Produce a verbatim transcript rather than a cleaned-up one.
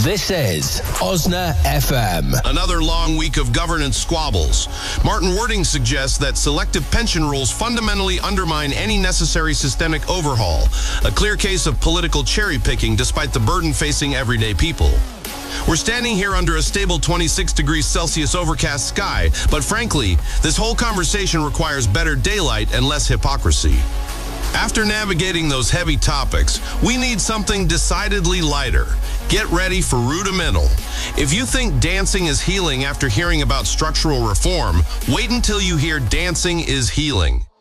This is Osna F M. Another long week of governance squabbles. Martin Wording suggests that selective pension rules fundamentally undermine any necessary systemic overhaul, a clear case of political cherry-picking despite the burden facing everyday people. We're standing here under a stable twenty-six degrees Celsius overcast sky, but frankly, this whole conversation requires better daylight and less hypocrisy. After navigating those heavy topics, we need something decidedly lighter. Get ready for Rudimental. If you think dancing is healing after hearing about structural reform, wait until you hear dancing is healing.